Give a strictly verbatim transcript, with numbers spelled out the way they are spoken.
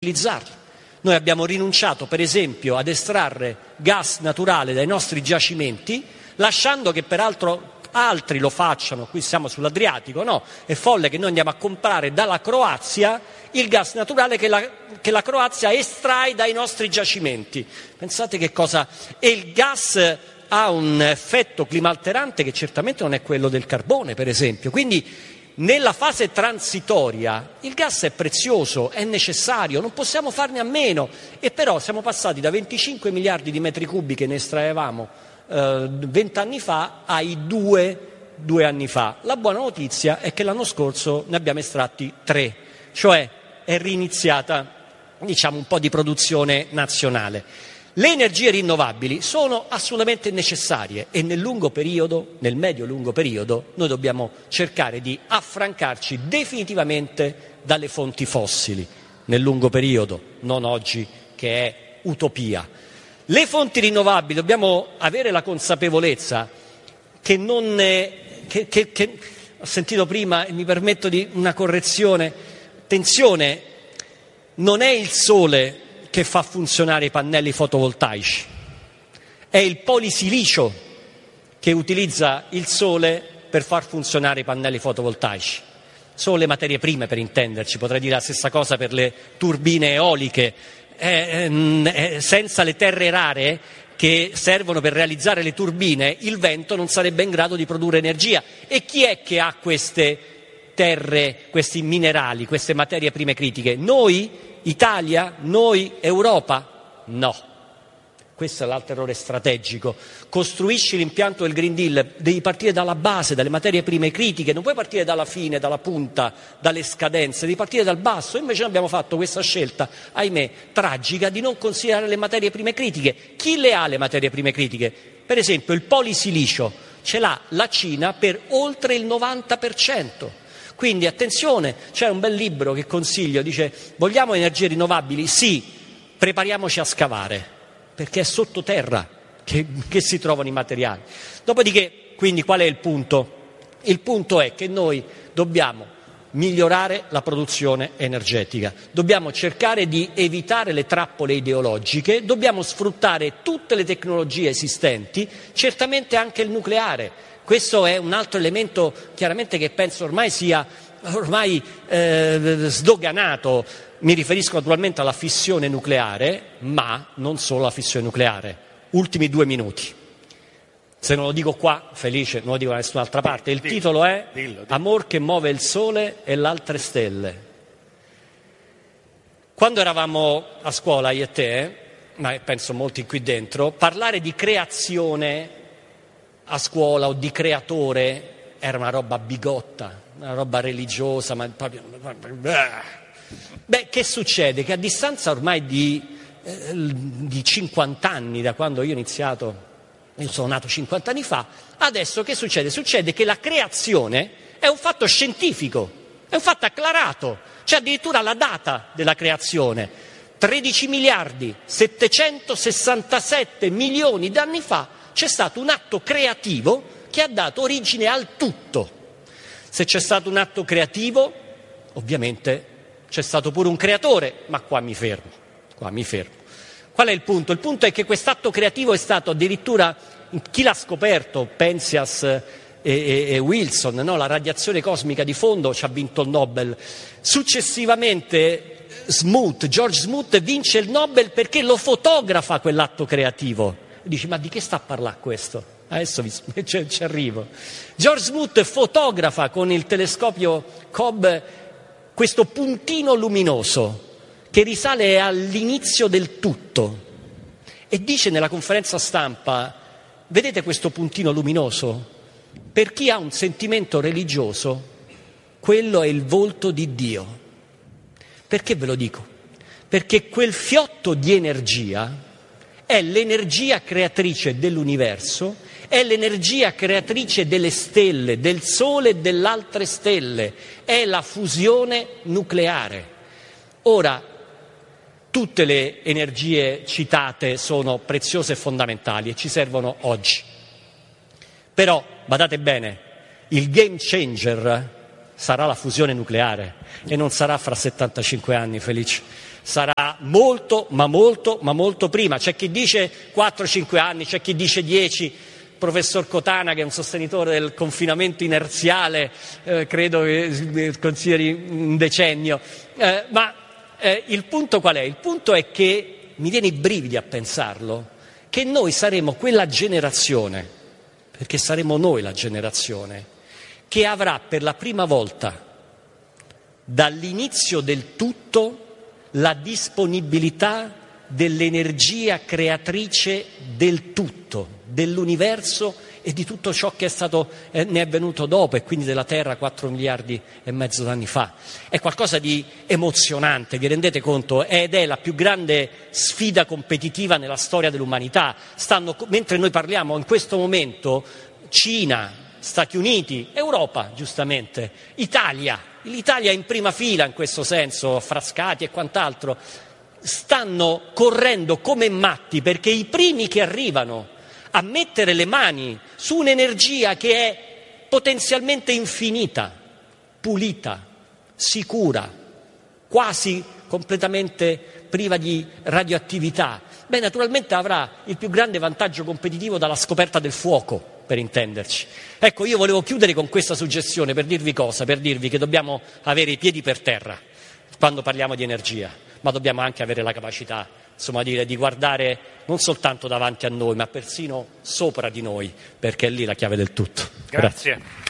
utilizzarli. Noi abbiamo rinunciato, per esempio, ad estrarre gas naturale dai nostri giacimenti, lasciando che peraltro altri lo facciano. Qui siamo sull'Adriatico, no? È folle che noi andiamo a comprare dalla Croazia il gas naturale che la, che la Croazia estrae dai nostri giacimenti. Pensate che cosa... E il gas ha un effetto climalterante che certamente non è quello del carbone, per esempio. Quindi nella fase transitoria il gas è prezioso, è necessario, non possiamo farne a meno, e però siamo passati da venticinque miliardi di metri cubi che ne estraevamo eh, vent'anni fa ai due, due anni fa. La buona notizia è che l'anno scorso ne abbiamo estratti tre, cioè è riniziata, diciamo, un po' di produzione nazionale. Le energie rinnovabili sono assolutamente necessarie e nel lungo periodo, nel medio-lungo periodo, noi dobbiamo cercare di affrancarci definitivamente dalle fonti fossili, nel lungo periodo, non oggi che è utopia. Le fonti rinnovabili, dobbiamo avere la consapevolezza che non... È, che, che, che, ho sentito prima, e mi permetto di una correzione, attenzione, non è il sole che fa funzionare i pannelli fotovoltaici, è il polisilicio che utilizza il sole per far funzionare i pannelli fotovoltaici. Sono le materie prime, per intenderci, potrei dire la stessa cosa per le turbine eoliche. Eh, eh, senza le terre rare che servono per realizzare le turbine, il vento non sarebbe in grado di produrre energia. E chi è che ha queste terre, questi minerali, queste materie prime critiche? Noi? Italia? Noi? Europa? No. Questo è l'altro errore strategico. Costruisci l'impianto del Green Deal, devi partire dalla base, dalle materie prime critiche, non puoi partire dalla fine, dalla punta, dalle scadenze, devi partire dal basso. Invece noi abbiamo fatto questa scelta, ahimè, tragica, di non considerare le materie prime critiche. Chi le ha le materie prime critiche? Per esempio il polisilicio ce l'ha la Cina per oltre il novanta per cento. Quindi attenzione, c'è un bel libro che consiglio, dice: vogliamo energie rinnovabili? Sì, prepariamoci a scavare, perché è sottoterra che, che si trovano i materiali. Dopodiché, quindi qual è il punto? Il punto è che noi dobbiamo migliorare la produzione energetica, dobbiamo cercare di evitare le trappole ideologiche, dobbiamo sfruttare tutte le tecnologie esistenti, certamente anche il nucleare. Questo è un altro elemento chiaramente che penso ormai sia ormai eh, sdoganato. Mi riferisco naturalmente alla fissione nucleare, ma non solo alla fissione nucleare. Ultimi due minuti. Se non lo dico qua, felice, non lo dico da nessun'altra parte. Il dillo, titolo è dillo, dillo. Amor che muove il sole e le altre stelle. Quando eravamo a scuola, io e te, ma penso molti qui dentro, parlare di creazione a scuola o di creatore era una roba bigotta, una roba religiosa, ma proprio... Beh, che succede? Che a distanza ormai di, eh, di cinquanta anni, da quando io ho iniziato, io sono nato cinquanta anni fa, adesso che succede? Succede che la creazione è un fatto scientifico, è un fatto acclarato, c'è addirittura la data della creazione, tredici miliardi settecentosessantasette milioni di anni fa c'è stato un atto creativo che ha dato origine al tutto. Se c'è stato un atto creativo, ovviamente c'è stato pure un creatore, ma qua mi fermo, qua mi fermo. Qual è il punto? Il punto è che quest'atto creativo è stato addirittura, chi l'ha scoperto, Penzias e, e, e Wilson, no? La radiazione cosmica di fondo, ci ha vinto il Nobel. Successivamente Smoot, George Smoot vince il Nobel perché lo fotografa quell'atto creativo. Dici, ma di che sta a parlare questo? Adesso vi, ci, ci arrivo. George Smoot fotografa con il telescopio Cobb questo puntino luminoso che risale all'inizio del tutto e dice nella conferenza stampa: vedete questo puntino luminoso? Per chi ha un sentimento religioso, quello è il volto di Dio. Perché ve lo dico? Perché quel fiotto di energia è l'energia creatrice dell'universo, è l'energia creatrice delle stelle, del Sole e delle altre stelle, è la fusione nucleare. Ora, tutte le energie citate sono preziose e fondamentali e ci servono oggi. Però, badate bene, il game changer sarà la fusione nucleare e non sarà fra settantacinque anni, Felice. sarà molto, ma molto, ma molto prima. C'è chi dice quattro cinque anni, c'è chi dice dieci. Professor Cotana, che è un sostenitore del confinamento inerziale, eh, credo che consideri un decennio. Eh, ma eh, il punto qual è? Il punto è che mi viene i brividi a pensarlo, che noi saremo quella generazione, perché saremo noi la generazione, che avrà per la prima volta dall'inizio del tutto la disponibilità dell'energia creatrice del tutto, dell'universo e di tutto ciò che è stato, eh, ne è venuto dopo, e quindi della Terra quattro miliardi e mezzo d'anni fa. È qualcosa di emozionante, vi rendete conto? Ed è la più grande sfida competitiva nella storia dell'umanità. Stanno, mentre noi parliamo in questo momento, Cina, Stati Uniti, Europa, giustamente, Italia, l'Italia è in prima fila in questo senso, Frascati e quant'altro, stanno correndo come matti perché i primi che arrivano a mettere le mani su un'energia che è potenzialmente infinita, pulita, sicura, quasi completamente priva di radioattività, beh, naturalmente avrà il più grande vantaggio competitivo dalla scoperta del fuoco, per intenderci. Ecco, io volevo chiudere con questa suggestione per dirvi cosa? Per dirvi che dobbiamo avere i piedi per terra quando parliamo di energia, ma dobbiamo anche avere la capacità, insomma, dire, di guardare non soltanto davanti a noi, ma persino sopra di noi, perché è lì la chiave del tutto. Grazie. Grazie.